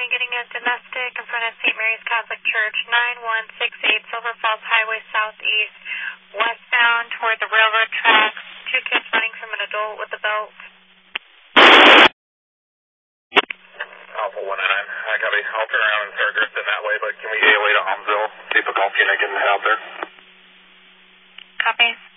getting a domestic in front of St. Mary's Catholic Church, 9168 Silver Falls Highway Southeast, westbound toward the railroad tracks. 2 kids running from an adult with a belt. Alpha 199. I copy. I'll turn around and start drifting that way, but can we AOA to Holmesville? See if a call unit can head out there. Copy.